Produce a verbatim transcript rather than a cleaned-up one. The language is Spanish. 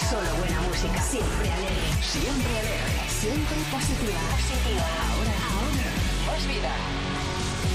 Solo buena música. Siempre alegre. Siempre alegre. Siempre positiva. Positiva. Ahora, ahora. Más vida.